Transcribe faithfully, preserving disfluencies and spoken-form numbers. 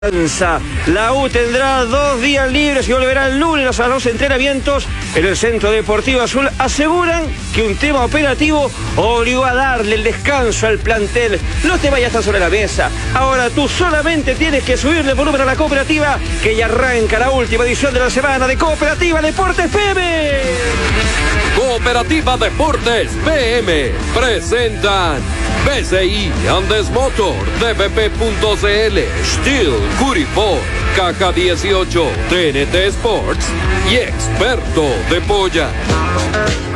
La U tendrá dos días libres y volverá el lunes a los entrenamientos en el Centro Deportivo Azul. Aseguran que un tema operativo obligó a darle el descanso al plantel. No te vayas a estar sobre la mesa. Ahora tú solamente tienes que subirle volumen a la cooperativa, que ya arranca la última edición de la semana de Cooperativa Deportes P M. Cooperativa Deportes P M presentan B C I Andes Motor, D V P punto C L, Steel, Curipor, Caja dieciocho, T N T Sports y Experto de Polla.